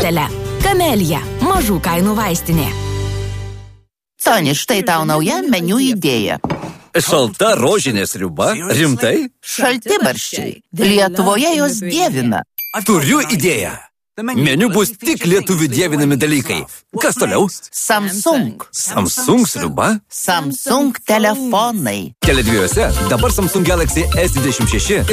kortele. Kamelija, mažų kainų vaistinė. Toni, štai tau nauja meniu idėja. Šalta rožinė sriuba? Rimtai? Šaltibarščiai. Lietuvoje jos dievina. Turiu idėją. Meniu bus tik lietuvių dievinami dalykai. Kas toliau? Samsung. Samsung sriuba? Samsung telefonai. Tele2 dabar Samsung Galaxy S26